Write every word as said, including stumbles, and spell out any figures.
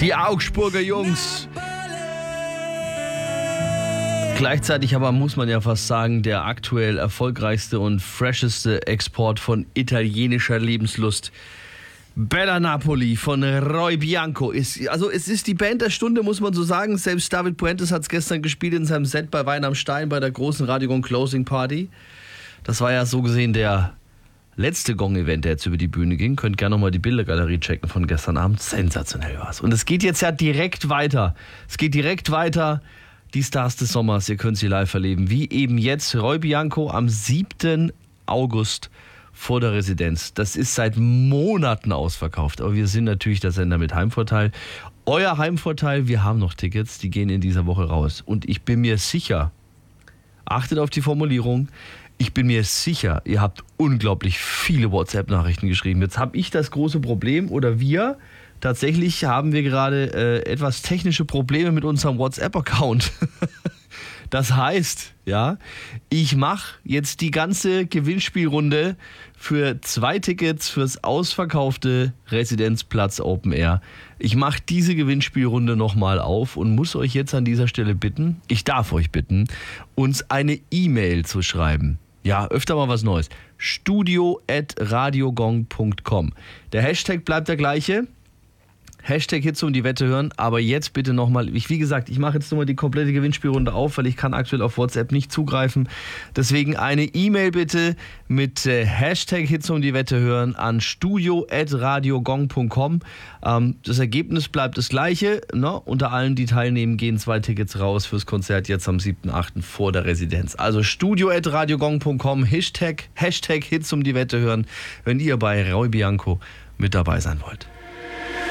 Die Augsburger Jungs. Gleichzeitig aber muss man ja fast sagen, der aktuell erfolgreichste und fresheste Export von italienischer Lebenslust. Bella Napoli von Roy Bianco ist, also es ist die Band der Stunde, muss man so sagen. Selbst David Puentes hat es gestern gespielt in seinem Set bei Wein am Stein bei der großen Radio Gong Closing Party. Das war ja so gesehen der letzte Gong-Event, der jetzt über die Bühne ging. Könnt gerne nochmal die Bildergalerie checken von gestern Abend. Sensationell war's. Und es geht jetzt ja direkt weiter. Es geht direkt weiter. Die Stars des Sommers, ihr könnt sie live erleben. Wie eben jetzt Roy Bianco am siebten August vor der Residenz. Das ist seit Monaten ausverkauft. Aber wir sind natürlich der Sender mit Heimvorteil. Euer Heimvorteil, wir haben noch Tickets, die gehen in dieser Woche raus. Und ich bin mir sicher, achtet auf die Formulierung, ich bin mir sicher, ihr habt unglaublich viele WhatsApp-Nachrichten geschrieben. Jetzt habe ich das große Problem, oder wir, tatsächlich haben wir gerade äh, etwas technische Probleme mit unserem WhatsApp-Account. Das heißt, ja, ich mache jetzt die ganze Gewinnspielrunde für zwei Tickets fürs ausverkaufte Residenzplatz Open Air. Ich mache diese Gewinnspielrunde nochmal auf und muss euch jetzt an dieser Stelle bitten, ich darf euch bitten, uns eine E-Mail zu schreiben. Ja, öfter mal was Neues. studio at radiogong punkt com. Der Hashtag bleibt der gleiche. Hashtag Hits um die Wette hören, aber jetzt bitte nochmal, ich, wie gesagt, ich mache jetzt nochmal die komplette Gewinnspielrunde auf, weil ich kann aktuell auf WhatsApp nicht zugreifen. Deswegen eine E-Mail bitte mit äh, Hashtag Hits um die Wette hören an studio at radiogong punkt com. Ähm, das Ergebnis bleibt das gleiche. Ne? Unter allen, die teilnehmen, gehen zwei Tickets raus fürs Konzert jetzt am siebten achten vor der Residenz. Also studio at radiogong punkt com, Hashtag, Hashtag Hits um die Wette hören, wenn ihr bei Roy Bianco mit dabei sein wollt.